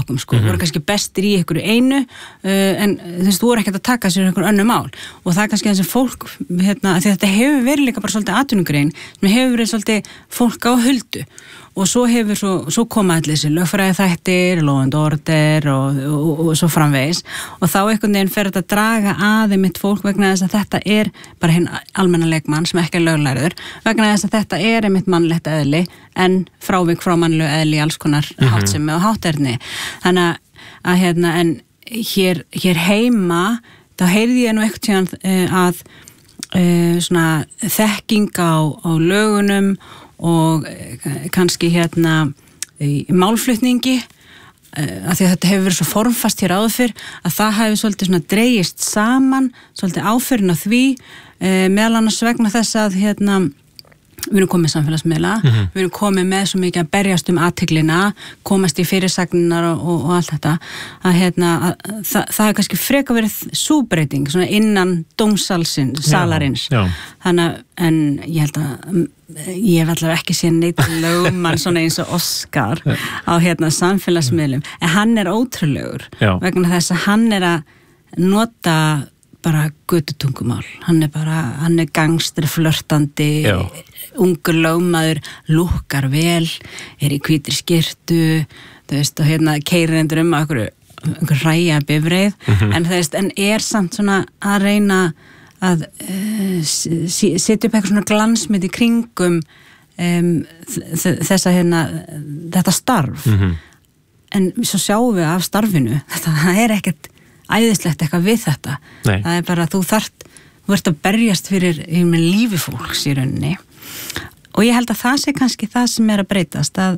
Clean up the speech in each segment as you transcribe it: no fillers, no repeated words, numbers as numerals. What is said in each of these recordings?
málaflokkum sko, voru kannski bestir í einhverju einu en þú voru ekkert að taka sér einhver önnur mál og það er kannski þessi fólk því þetta hefur verið líka bara svolítið atvinnugrein sem hefur verið svolítið fólk á huldu og svo koma allir þessi lögfræði þættir, law and order og svo framvegis og þá einhvern veginn fer þetta að draga að mitt fólk vegna þess að þetta er bara hinn almenna leikmann sem ekki er löglærður vegna þess að þetta er mitt mannlegt eðli en frávik frá mannlegu eðli í alls konar háttsemi og hátterni þannig að en hér heima þá heyrði ég nú eitthvað að svona þekking á lögunum og kannski í málflutningi að því að þetta hefur verið svo formfast hér áður fyrr að það hefur svolítið svona dregist saman svolítið áferðin á því meðal annars vegna þess að við erum komið samfélagsmiðla við erum komið með svo mikið að berjast athyglina, komast í fyrirsagnar og allt þetta að það er kannski frekar verið súbreyting svona innan dómsalsins salarins þannig en ég held að ég hef allavega ekki séð neitt lögmann svona eins og Óskar á samfélagsmiðlum en hann er ótrúlegur vegna þess að hann er að nota bara götutungumál hann er gangster flörtandi ungur lögmaður lúkkar vel, er í hvítri skyrtu þú veist og keyrir endur á einhver ræja bifreið en er samt svona að reyna að setja upp eitthvað svona glansmynd í kringum þessa þetta starf en svo sjáum við af starfinu það er ekkert æðislegt eitthvað við þetta það er bara þú ert að berjast fyrir lífi fólks í rauninni og ég held að það sé kannski það sem er að breytast að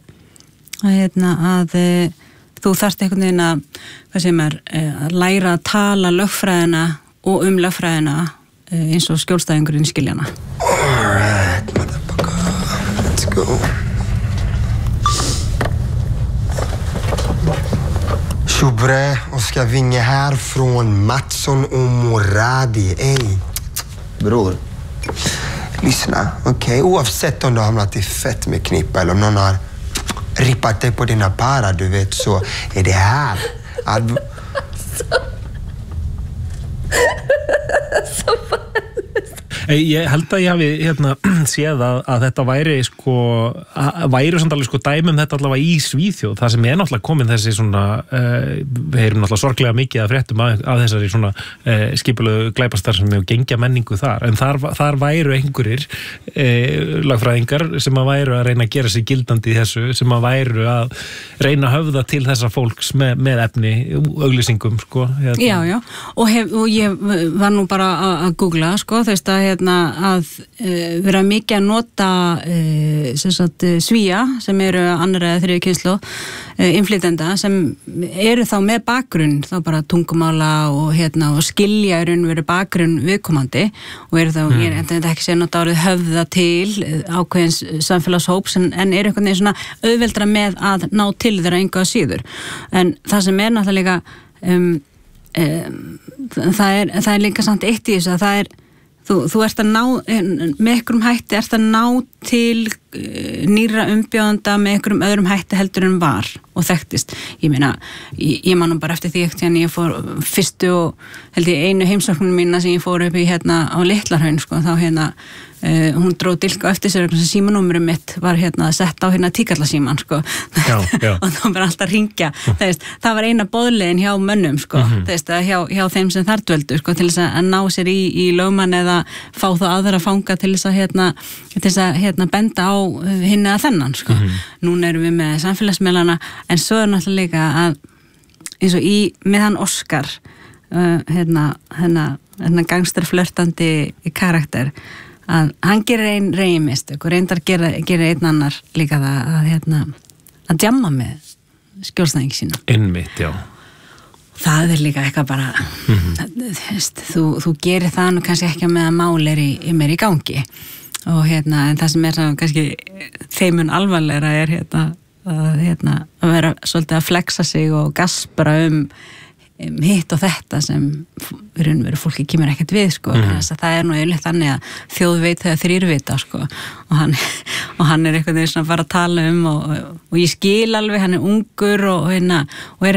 þú þarft einhvern veginn að læra að tala lögfræðina og lögfræðina eins og skjólstæðingurinn skiljana Alright, motherfucker let's go Tjobre, Oskar Winge här från Mattsson och Moradi. Ey, bror. Lyssna, okej? Oavsett om du har hamnat i fett med knippa eller om någon har rippat dig på dina para, du vet, så är det här. Ég held að ég hafi séð að þetta væri samt alveg dæmum þetta allavega í Svíþjóð það sem er náttúrulega komin þessi svona við heyrum náttúrulega sorglega mikið að fréttum af þessari svona skipulegu glæpastarfsemi og gengja menningu þar en þar væru einhverjir lagfræðingar sem að væru að reyna að gera sig gildandi í þessu sem að væru að reyna að höfða til þessa fólks með efni auglýsingum Já, og ég var nú bara að googla þú veist að vera mikið að nota Svía sem eru annar eða þriðju kynslóð innflytjenda sem eru þá með bakgrunn þá bara tungumála og skilja verið bakgrunn viðkomandi og eru þá, ég enda ekki sé nota árið höfða til ákveðins samfélagshóps en eru einhvern veginn svona auðveldra með að ná til þeirra engu að síður en það sem er náttúrulega það er líka samt eitt í þessu að það er þú ert að ná með einhverjum hætti ert að ná til nýra umbjóðanda með einhverjum öðrum hætti heldur en var og þekktist ég meina, ég man nú bara eftir því ekkert ég fór fyrstu og held ég einu heimsóknunum mína sem ég fór upp í á Litlarhaun þá hún dró dilka eftir sér sem símanúmerum mitt var sett á tíkallasíman Já. og það var alltaf að ringja það var eina boðleiðin hjá mönnum hjá þeim sem þar dvöldu til þess að ná sér í lögmann eða fá þá aðra fanga til þess að benda á hinn eða þennan núna erum við með samfélagsmiðlana en svo er náttúrulega að eins og með hann Óskar gangsterflörtandi karakter að hann gerir einn reymistök og reyndar gerir einn annar líka það að djamma með skjólstæðing sína Einmitt, já það er líka eitthvað bara þú gerir það nú kannski ekki með að mál er meir í gangi og en það sem er kannski þeimun alvarlegra er að vera svolítið að flexa sig og gaspra hitt og þetta sem veru fólki kemur ekkert við þess að það er nú yfirleitt þannig að þjóð veit þegar þrír vita og hann er eitthvað svona bara að tala og ég skil alveg, hann er ungur og er